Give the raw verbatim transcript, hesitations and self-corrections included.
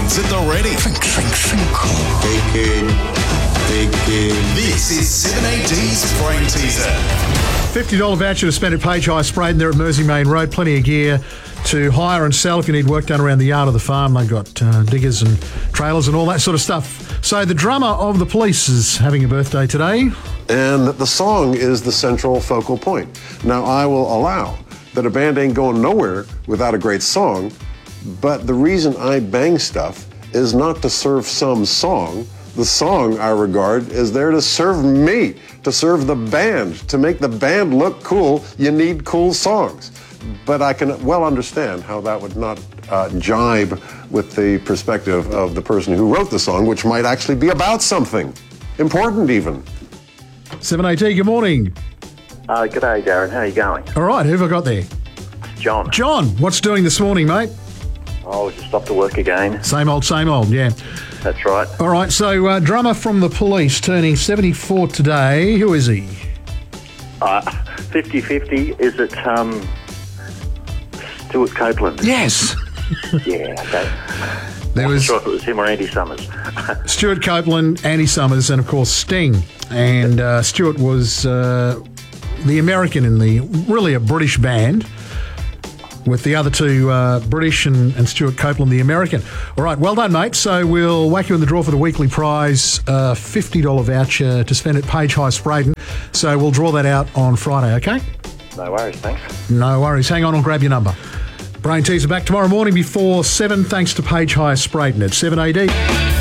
mornings at the ready. Think, think, think. Thinking, thinking. This is seven A D's Brain Teaser. fifty dollars voucher to spend at Page High Spraydon. They're at Mersey Main Road. Plenty of gear to hire and sell if you need work done around the yard of the farm. They've got uh, diggers and trailers and all that sort of stuff. So the drummer of The Police is having a birthday today. And the song is the central focal point. Now, I will allow that a band ain't going nowhere without a great song, but the reason I bang stuff is not to serve some song. The song, I regard, is there to serve me, to serve the band. To make the band look cool, you need cool songs. But I can well understand how that would not uh, jibe with the perspective of the person who wrote the song, which might actually be about something important even. seven A T, good morning. Uh, g'day, Darren. How you going? All right, who have I got there? John. John, what's doing this morning, mate? Oh, just off to work again. Same old, same old, yeah. That's right. All right, so uh, drummer from The Police turning seventy-four today. Who is he? Uh, fifty-fifty, is it um, Stuart Copeland? Yes. Yeah, okay. There I'm was sure if it was him or Andy Summers. Stuart Copeland, Andy Summers, and of course Sting. And uh, Stuart was uh, the American in the, really a British band, with the other two uh, British and, and Stuart Copeland, the American. All right, well done, mate. So we'll whack you in the draw for the weekly prize, uh, fifty dollars voucher to spend at Page High Spraydon. So we'll draw that out on Friday, okay? No worries, thanks. No worries. Hang on, I'll grab your number. Brain Teaser back tomorrow morning before seven, thanks to Page High Spraydon at seven A D.